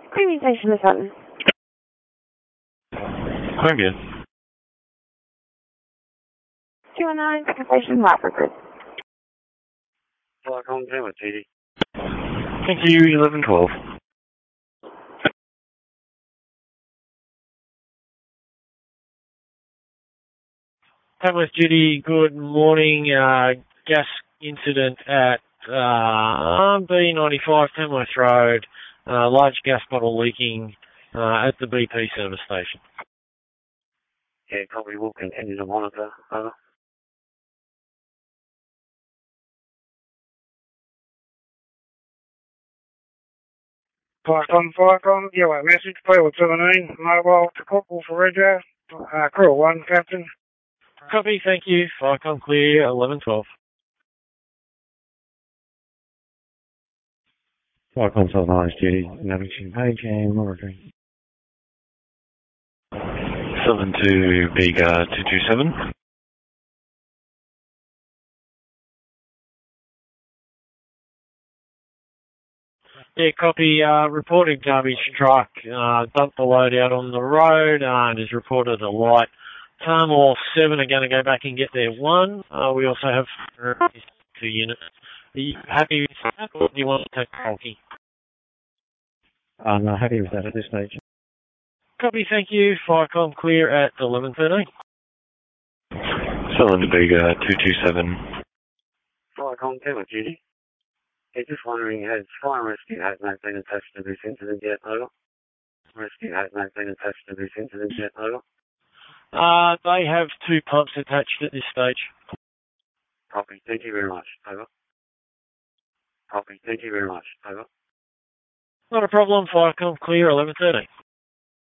Communication is Hutton. Columbia. 219, communication Africa. Flycom Tower, TD. Thank you, 1112. Tamworth Judy, good morning. Gas incident at B95 Tamworth Road. Large gas bottle leaking at the BP service station. Yeah, probably will continue to monitor. Over. Flycom, yeah, wait, message, Pilot 17, mobile to Cockle for Roger, crew 1, Captain. Copy, thank you. Flycom clear, 1112. Flycom 79 Judy, navigation page and monitoring. 72 Bega 227. Yeah, copy. Reported garbage truck dumped the load out on the road and is reported a light. Tamworth 7 are going to go back and get their 1. We also have 2 units. Are you happy with that, or do you want to take bulky? I'm happy with that at this stage. Copy, thank you. Flycom clear at 1113. Cylinder Bega 227. Flycom Tower, Judy. Yeah, just wondering, has fire rescue hazmat been attached to this incident yet? Over. Rescue hazmat been attached to this incident yet? Over. They have 2 pumps attached at this stage. Copy. Thank you very much. Over. Copy. Thank you very much. Over. Not a problem. Flycom clear 1113.